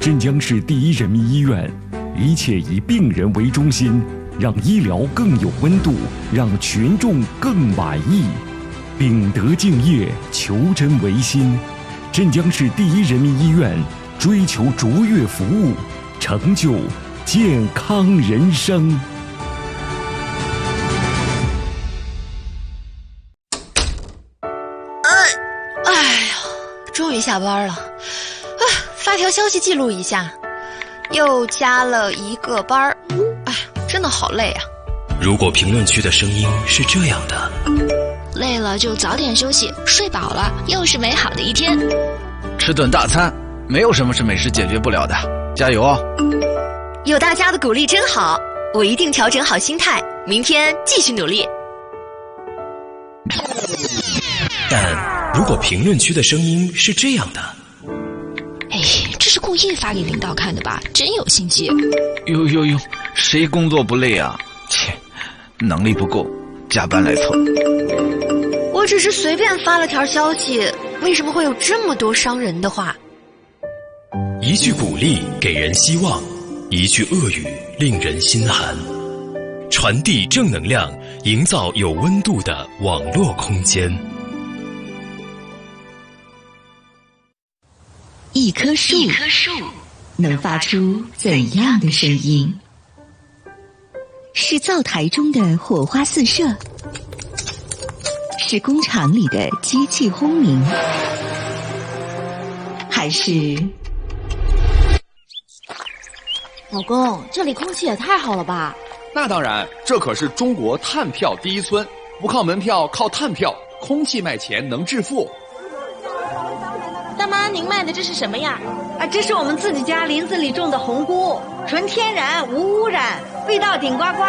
镇江市第一人民医院，一切以病人为中心，让医疗更有温度，让群众更满意。秉德敬业，求真为心。镇江市第一人民医院追求卓越服务，成就健康人生。 哎呀，终于下班了。发条消息记录一下，又加了一个班儿。哎，真的好累啊。 如果评论区的声音是这样的， 累了就早点休息，睡饱了又是美好的一天。 吃顿大餐，没有什么是美食解决不了的，加油哦！ 有大家的鼓励真好，我一定调整好心态，明天继续努力。 但如果评论区的声音是这样的， 哎，这是故意发给领导看的吧？真有心机。 哟，谁工作不累啊？切，能力不够，加班来凑。 我只是随便发了条消息，为什么会有这么多伤人的话？ 一句鼓励给人希望，一句恶语令人心寒。传递正能量，营造有温度的网络空间。 一棵树能发出怎样的声音？是灶台中的火花四射，是工厂里的机器轰鸣，还是…… 老公，这里空气也太好了吧？ 那当然，这可是中国碳票第一村，不靠门票，靠碳票，空气卖钱能致富。 大妈，您卖的这是什么呀？ 这是我们自己家林子里种的红菇，纯天然无污染，味道顶呱呱。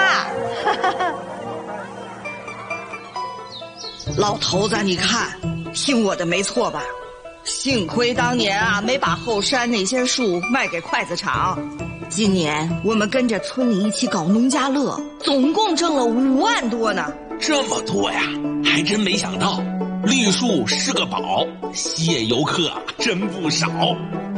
老头子，你看，听我的没错吧？幸亏当年没把后山那些树卖给筷子厂。今年我们跟着村里一起搞农家乐，总共挣了5万多呢。 这么多呀，还真没想到，绿树是个宝，吸引游客真不少。